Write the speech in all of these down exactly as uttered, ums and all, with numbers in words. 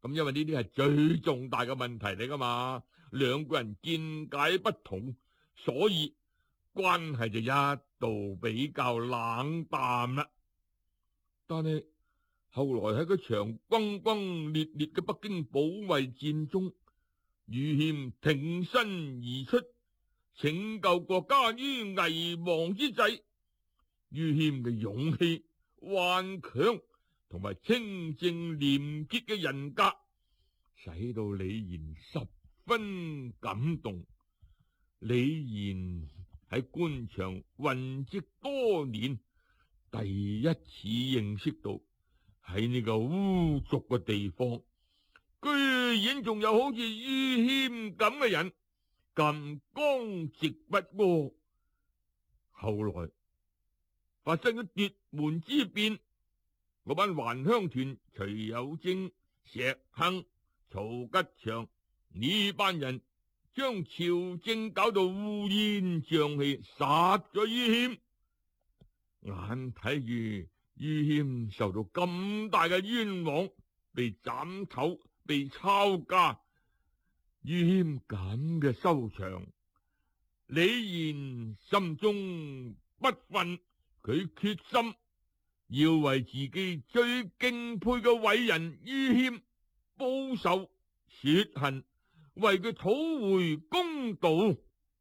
咁因為呢啲係最重大嘅問題嚟噶嘛，兩個人見解不同，所以關係就一度比較冷淡啦。但係後來喺嗰場轟轟烈烈嘅北京保衛戰中，于謙挺身而出，拯救國家於危亡之際。于謙嘅勇氣、頑強同埋清正廉潔嘅人格，使到李賢十分感動。李賢喺官場混跡多年，第一次認識到喺呢個污濁嘅地方，居然仲有好似于謙咁嘅人，咁剛直不阿。後來發生咗奪門之變，嗰班還鄉團徐有貞、石亨、曹吉祥呢班人，將朝政搞到烏煙瘴氣，殺咗于謙。眼睇住于謙受到咁大嘅冤枉，被斬頭、被抄家，于謙咁嘅收場，李賢心中不忿，佢決心要為自己最敬佩嘅偉人于謙報仇雪恨，為佢討回公道。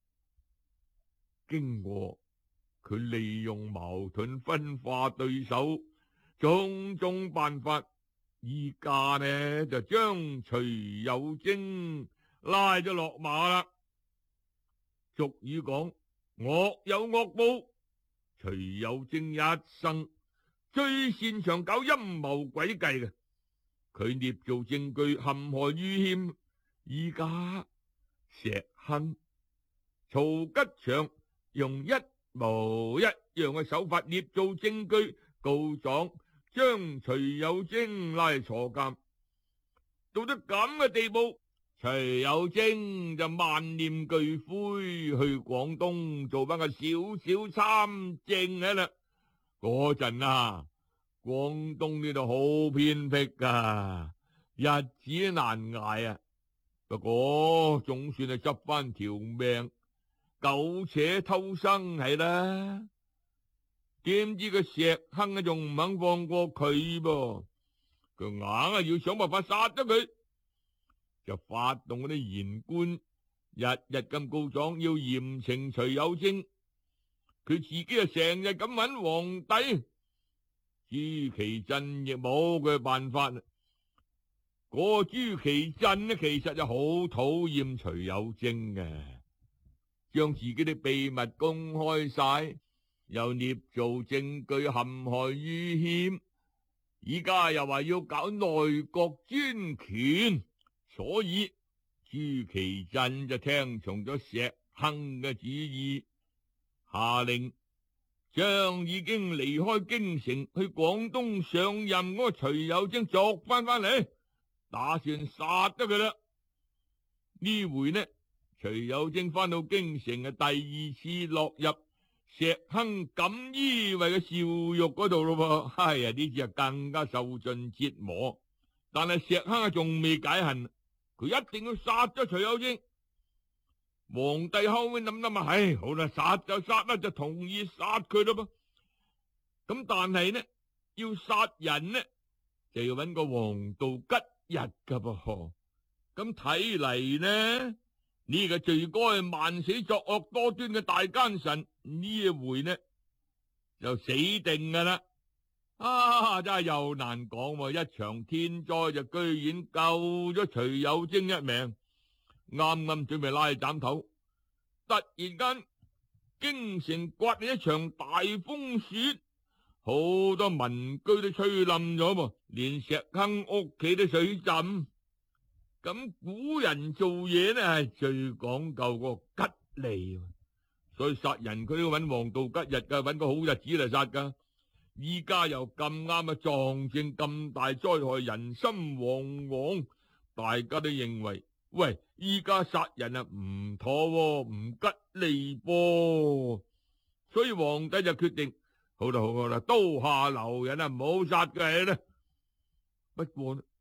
經過佢利用矛盾分化對手，種種辦法，依家呢就將徐有貞拉咗落馬啦。俗語講惡有惡報，徐有貞一生最擅長搞陰謀詭計嘅，佢捏造證據陷害于謙。依家石亨、曹吉祥用一模一樣嘅手法捏造證據告狀，將徐有貞拉坐監。到咗咁嘅地步，徐有貞就萬念俱灰，去廣東做翻個小小參政嘅啦。嗰陣啊，廣東呢度好偏僻噶，日子難挨啊。不過總算係執翻條命，苟且偷生係啦。點知個石亨啊，仲唔肯放過佢噃？佢硬係要想辦法殺咗佢，就發動嗰啲言官，日日咁告狀要嚴懲徐有貞。佢自己啊成日咁搵皇帝，朱祁鎮亦冇佢辦法。嗰個朱祁鎮呢，其實就好討厭徐有貞嘅，將自己啲秘密公開晒，又捏造證據陷害于謙，依家又話要搞內閣專權，所以朱祁鎮就聽從咗石亨嘅旨意，下令將已經離開京城去廣東上任嗰個徐有貞捉翻翻嚟，打算殺咗佢啦。呢回呢，徐有貞翻到京城嘅第二次落入石亨錦衣衛嘅少獄嗰度咯噃。哎呀，呢次啊更加受盡折磨，但係石亨啊仲未解恨，佢一定要殺咗徐有貞。皇帝後尾諗諗啊，唉，好啦，殺就殺啦，就同意殺佢咯噃。咁但係呢，要殺人呢，就要搵個黃道吉日噶噃。咁睇嚟呢，呢個罪該萬死作惡多端嘅大奸臣，呢一回呢就死定噶啦。啊，真係又難講，一場天災就居然救咗徐有貞一命。啱啱準備拉斬頭，突然間京城颳起一場大風雪，好多民居都吹冧咗噃，連石亨屋企都水浸。咁古人做嘢呢係最講究個吉利，所以殺人佢都要搵黃道吉日噶，搵個好日子嚟殺噶。依家又咁啱啊，撞正咁大災害，人心惶惶，大家都認為喂，依家殺人啊唔妥，唔吉利噃，所以皇帝就決定，好啦好啦，刀下留人啊，唔好殺佢啦。不過呢